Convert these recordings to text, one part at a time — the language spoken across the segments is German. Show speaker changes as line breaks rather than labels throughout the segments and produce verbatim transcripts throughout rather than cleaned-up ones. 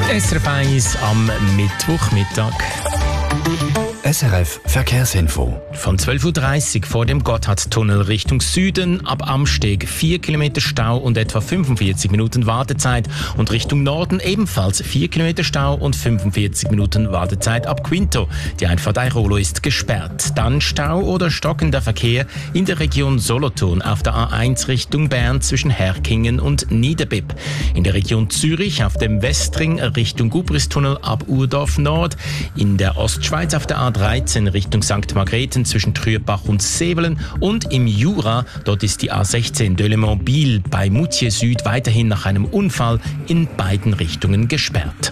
S R F eins am Mittwochmittag.
S R F Verkehrsinfo.
Von zwölf Uhr dreißig vor dem Gotthardtunnel Richtung Süden, ab Amsteg vier Kilometer Stau und etwa fünfundvierzig Minuten Wartezeit. Und Richtung Norden ebenfalls vier Kilometer Stau und fünfundvierzig Minuten Wartezeit ab Quinto. Die Einfahrt Airolo ist gesperrt. Dann Stau oder stockender Verkehr in der Region Solothurn auf der A eins Richtung Bern zwischen Herkingen und Niederbipp. In der Region Zürich auf dem Westring Richtung Gubristunnel ab Urdorf Nord. In der Ostschweiz auf der A dreizehn Richtung Sankt Margrethen zwischen Trürbach und Sevelen und im Jura, dort ist die A sechzehn Delémont-Biel bei Moutier Süd weiterhin nach einem Unfall in beiden Richtungen gesperrt.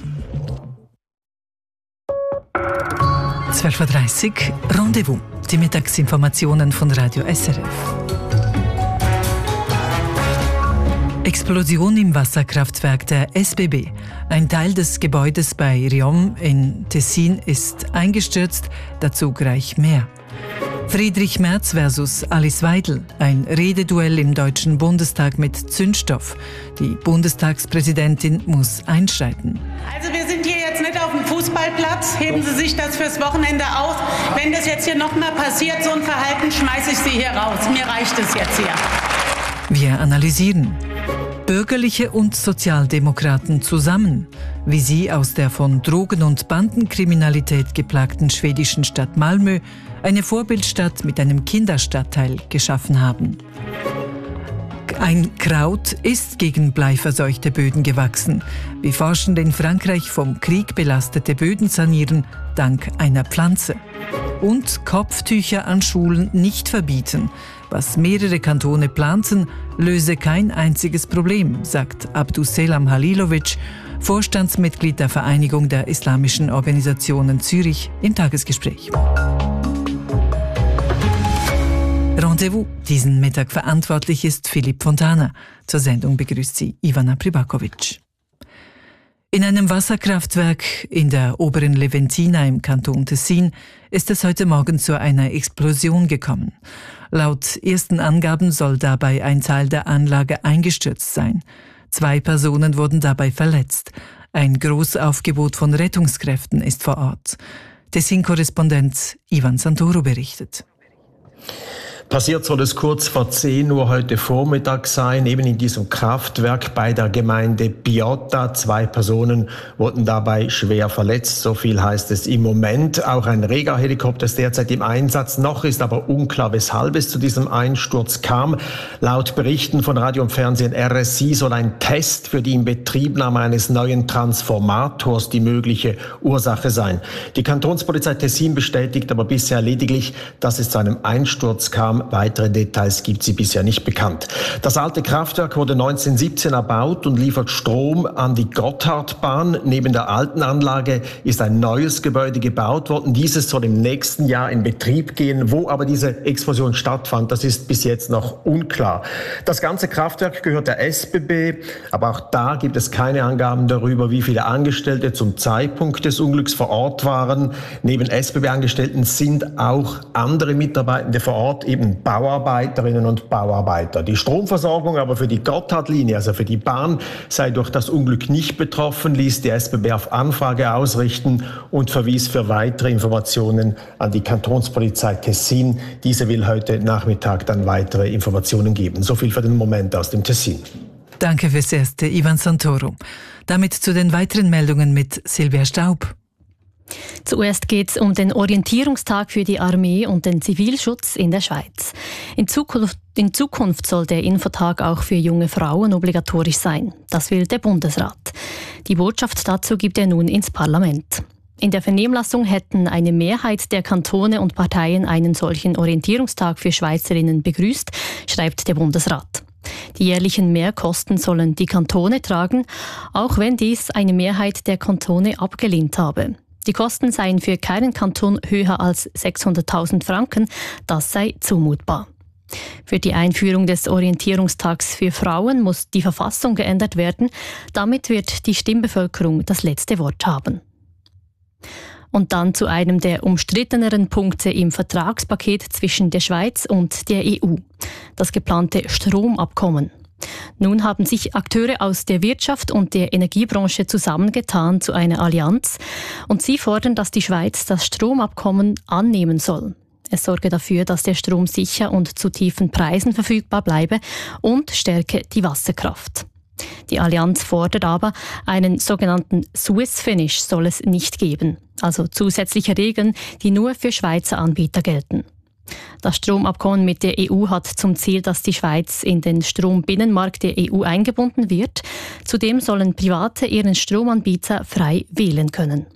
zwölf Uhr dreißig Rendezvous, die Mittagsinformationen von Radio S R F. Explosion im Wasserkraftwerk der S B B. Ein Teil des Gebäudes bei Riom in Tessin ist eingestürzt, dazu gleich mehr. Friedrich Merz versus Alice Weidel. Ein Rededuell im Deutschen Bundestag mit Zündstoff. Die Bundestagspräsidentin muss einschreiten.
Also wir sind hier jetzt nicht auf dem Fußballplatz. Heben Sie sich das fürs Wochenende aus. Wenn das jetzt hier nochmal passiert, so ein Verhalten, schmeiße ich Sie hier raus. Mir reicht es jetzt hier.
Wir analysieren. Bürgerliche und Sozialdemokraten zusammen, wie sie aus der von Drogen- und Bandenkriminalität geplagten schwedischen Stadt Malmö eine Vorbildstadt mit einem Kinderstadtteil geschaffen haben. Ein Kraut ist gegen bleiverseuchte Böden gewachsen, wie Forschende in Frankreich vom Krieg belastete Böden sanieren, dank einer Pflanze. Und Kopftücher an Schulen nicht verbieten. Was mehrere Kantone planten, löse kein einziges Problem, sagt Abdusselam Halilovic, Vorstandsmitglied der Vereinigung der Islamischen Organisationen Zürich, im Tagesgespräch. Rendezvous. Diesen Mittag verantwortlich ist Philipp Fontana. Zur Sendung begrüßt sie Ivana Pribakovic. In einem Wasserkraftwerk in der oberen Leventina im Kanton Tessin ist es heute Morgen zu einer Explosion gekommen. Laut ersten Angaben soll dabei ein Teil der Anlage eingestürzt sein. Zwei Personen wurden dabei verletzt. Ein Großaufgebot von Rettungskräften ist vor Ort. Tessin-Korrespondent Ivan Santoro berichtet.
Passiert soll es kurz vor zehn Uhr heute Vormittag sein, eben in diesem Kraftwerk bei der Gemeinde Piotta. Zwei Personen wurden dabei schwer verletzt, so viel heißt es im Moment. Auch ein Rega-Helikopter ist derzeit im Einsatz. Noch ist aber unklar, weshalb es zu diesem Einsturz kam. Laut Berichten von Radio und Fernsehen R S I soll ein Test für die Inbetriebnahme eines neuen Transformators die mögliche Ursache sein. Die Kantonspolizei Tessin bestätigt aber bisher lediglich, dass es zu einem Einsturz kam. Weitere Details gibt sie bisher nicht bekannt. Das alte Kraftwerk wurde neunzehnhundertsiebzehn erbaut und liefert Strom an die Gotthardbahn. Neben der alten Anlage ist ein neues Gebäude gebaut worden. Dieses soll im nächsten Jahr in Betrieb gehen. Wo aber diese Explosion stattfand, das ist bis jetzt noch unklar. Das ganze Kraftwerk gehört der S B B, aber auch da gibt es keine Angaben darüber, wie viele Angestellte zum Zeitpunkt des Unglücks vor Ort waren. Neben S B B-Angestellten sind auch andere Mitarbeitende vor Ort, eben Bauarbeiterinnen und Bauarbeiter. Die Stromversorgung aber für die Gotthardlinie, also für die Bahn, sei durch das Unglück nicht betroffen, ließ die S B B auf Anfrage ausrichten und verwies für weitere Informationen an die Kantonspolizei Tessin. Diese will heute Nachmittag dann weitere Informationen geben. So viel für den Moment aus dem Tessin.
Danke fürs Erste, Ivan Santoro. Damit zu den weiteren Meldungen mit Silvia Staub.
Zuerst geht es um den Orientierungstag für die Armee und den Zivilschutz in der Schweiz. In Zukunft, in Zukunft soll der Infotag auch für junge Frauen obligatorisch sein. Das will der Bundesrat. Die Botschaft dazu gibt er nun ins Parlament. In der Vernehmlassung hätten eine Mehrheit der Kantone und Parteien einen solchen Orientierungstag für Schweizerinnen begrüßt, schreibt der Bundesrat. Die jährlichen Mehrkosten sollen die Kantone tragen, auch wenn dies eine Mehrheit der Kantone abgelehnt habe. Die Kosten seien für keinen Kanton höher als sechshunderttausend Franken, das sei zumutbar. Für die Einführung des Orientierungstags für Frauen muss die Verfassung geändert werden. Damit wird die Stimmbevölkerung das letzte Wort haben. Und dann zu einem der umstritteneren Punkte im Vertragspaket zwischen der Schweiz und der E U. Das geplante Stromabkommen. Nun haben sich Akteure aus der Wirtschaft und der Energiebranche zusammengetan zu einer Allianz und sie fordern, dass die Schweiz das Stromabkommen annehmen soll. Es sorge dafür, dass der Strom sicher und zu tiefen Preisen verfügbar bleibe und stärke die Wasserkraft. Die Allianz fordert aber, einen sogenannten Swiss Finish soll es nicht geben, also zusätzliche Regeln, die nur für Schweizer Anbieter gelten. Das Stromabkommen mit der E U hat zum Ziel, dass die Schweiz in den Strombinnenmarkt der E U eingebunden wird. Zudem sollen Private ihren Stromanbieter frei wählen können.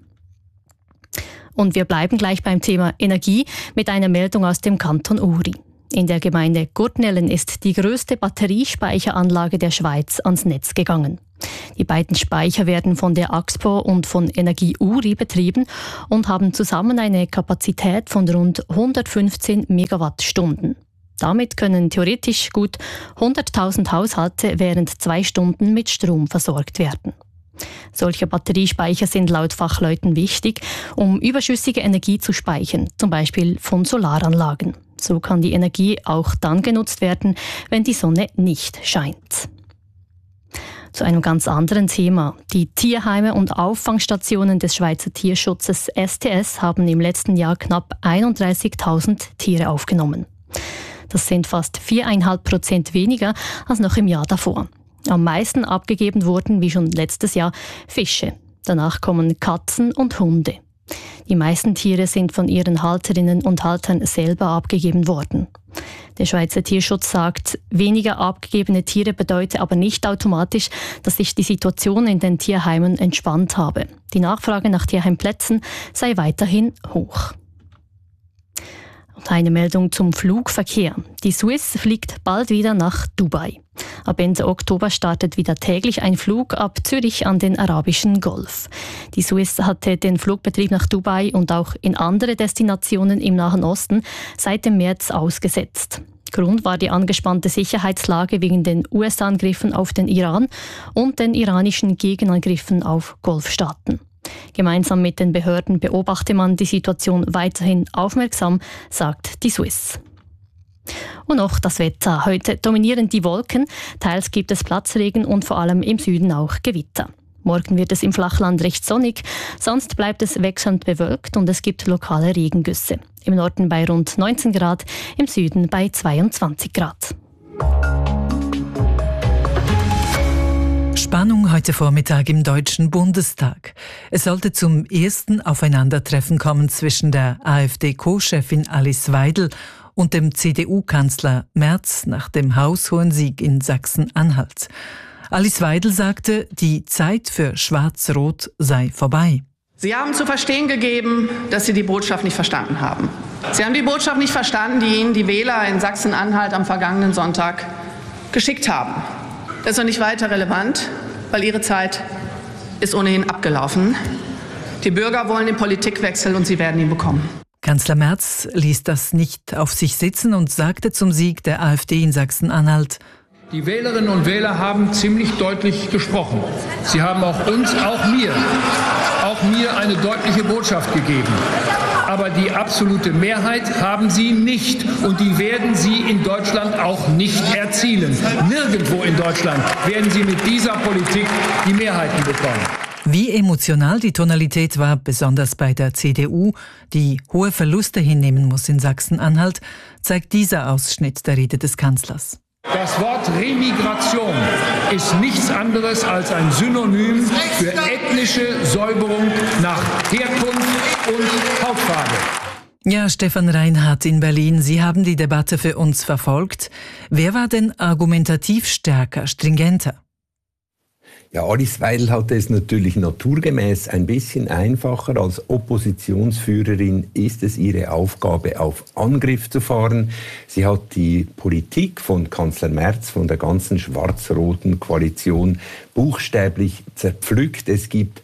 Und wir bleiben gleich beim Thema Energie mit einer Meldung aus dem Kanton Uri. In der Gemeinde Gurtnellen ist die grösste Batteriespeicheranlage der Schweiz ans Netz gegangen. Die beiden Speicher werden von der Axpo und von Energie Uri betrieben und haben zusammen eine Kapazität von rund hundertfünfzehn Megawattstunden. Damit können theoretisch gut hunderttausend Haushalte während zwei Stunden mit Strom versorgt werden. Solche Batteriespeicher sind laut Fachleuten wichtig, um überschüssige Energie zu speichern, zum Beispiel von Solaranlagen. So kann die Energie auch dann genutzt werden, wenn die Sonne nicht scheint. Zu einem ganz anderen Thema. Die Tierheime und Auffangstationen des Schweizer Tierschutzes S T S haben im letzten Jahr knapp einunddreißigtausend Tiere aufgenommen. Das sind fast vier Komma fünf Prozent weniger als noch im Jahr davor. Am meisten abgegeben wurden, wie schon letztes Jahr, Fische. Danach kommen Katzen und Hunde. Die meisten Tiere sind von ihren Halterinnen und Haltern selber abgegeben worden. Der Schweizer Tierschutz sagt, weniger abgegebene Tiere bedeutet aber nicht automatisch, dass sich die Situation in den Tierheimen entspannt habe. Die Nachfrage nach Tierheimplätzen sei weiterhin hoch. Und eine Meldung zum Flugverkehr. Die Swiss fliegt bald wieder nach Dubai. Ab Ende Oktober startet wieder täglich ein Flug ab Zürich an den Arabischen Golf. Die Swiss hatte den Flugbetrieb nach Dubai und auch in andere Destinationen im Nahen Osten seit dem März ausgesetzt. Grund war die angespannte Sicherheitslage wegen den U S-Angriffen auf den Iran und den iranischen Gegenangriffen auf Golfstaaten. Gemeinsam mit den Behörden beobachte man die Situation weiterhin aufmerksam, sagt die Swiss. Und noch das Wetter. Heute dominieren die Wolken, teils gibt es Platzregen und vor allem im Süden auch Gewitter. Morgen wird es im Flachland recht sonnig, sonst bleibt es wechselnd bewölkt und es gibt lokale Regengüsse. Im Norden bei rund neunzehn Grad, im Süden bei zweiundzwanzig Grad.
Spannung heute Vormittag im Deutschen Bundestag. Es sollte zum ersten Aufeinandertreffen kommen zwischen der AfD-Co-Chefin Alice Weidel und dem C D U-Kanzler Merz nach dem haushohen Sieg in Sachsen-Anhalt. Alice Weidel sagte, die Zeit für Schwarz-Rot sei vorbei.
Sie haben zu verstehen gegeben, dass Sie die Botschaft nicht verstanden haben. Sie haben die Botschaft nicht verstanden, die Ihnen die Wähler in Sachsen-Anhalt am vergangenen Sonntag geschickt haben. Das ist noch nicht weiter relevant, weil Ihre Zeit ist ohnehin abgelaufen. Die Bürger wollen den Politikwechsel und sie werden ihn bekommen.
Kanzler Merz ließ das nicht auf sich sitzen und sagte zum Sieg der AfD in Sachsen-Anhalt:
Die Wählerinnen und Wähler haben ziemlich deutlich gesprochen. Sie haben auch uns, auch mir, auch mir eine deutliche Botschaft gegeben. Aber die absolute Mehrheit haben sie nicht und die werden sie in Deutschland auch nicht erzielen. Nirgendwo in Deutschland werden sie mit dieser Politik die Mehrheiten bekommen.
Wie emotional die Tonalität war, besonders bei der C D U, die hohe Verluste hinnehmen muss in Sachsen-Anhalt, zeigt dieser Ausschnitt der Rede des Kanzlers.
Das Wort Remigration ist nichts anderes als ein Synonym für ethnische Säuberung nach Herkunft und Hautfarbe.
Ja, Stefan Reinhardt in Berlin, Sie haben die Debatte für uns verfolgt. Wer war denn argumentativ stärker, stringenter?
Ja, Alice Weidel hatte es natürlich naturgemäß ein bisschen einfacher. Als Oppositionsführerin ist es ihre Aufgabe, auf Angriff zu fahren. Sie hat die Politik von Kanzler Merz, von der ganzen schwarz-roten Koalition buchstäblich zerpflückt. Es gibt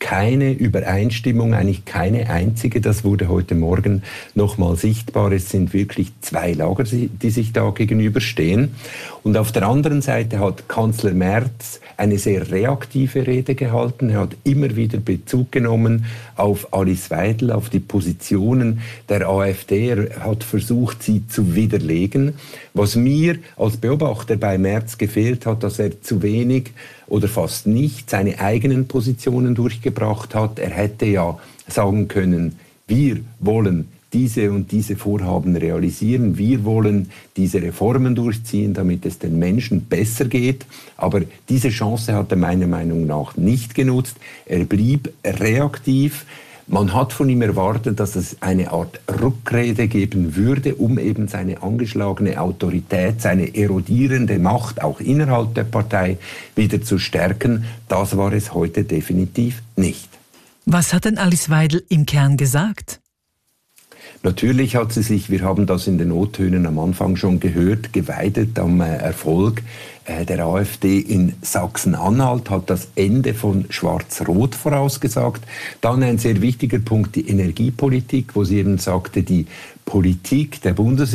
keine Übereinstimmung, eigentlich keine einzige. Das wurde heute Morgen nochmal sichtbar. Es sind wirklich zwei Lager, die sich da gegenüberstehen. Und auf der anderen Seite hat Kanzler Merz eine sehr reaktive Rede gehalten. Er hat immer wieder Bezug genommen auf Alice Weidel, auf die Positionen der AfD. Er hat versucht, sie zu widerlegen. Was mir als Beobachter bei Merz gefehlt hat, dass er zu wenig oder fast nicht seine eigenen Positionen durchgebracht hat. Er hätte ja sagen können, wir wollen diese und diese Vorhaben realisieren. Wir wollen diese Reformen durchziehen, damit es den Menschen besser geht. Aber diese Chance hat er meiner Meinung nach nicht genutzt. Er blieb reaktiv. Man hat von ihm erwartet, dass es eine Art Rückrede geben würde, um eben seine angeschlagene Autorität, seine erodierende Macht auch innerhalb der Partei wieder zu stärken. Das war es heute definitiv nicht.
Was hat denn Alice Weidel im Kern gesagt?
Natürlich hat sie sich, wir haben das in den O-Tönen am Anfang schon gehört, geweidet am äh, Erfolg äh, der AfD in Sachsen-Anhalt, hat das Ende von Schwarz-Rot vorausgesagt. Dann ein sehr wichtiger Punkt, die Energiepolitik, wo sie eben sagte, die Politik der Bundes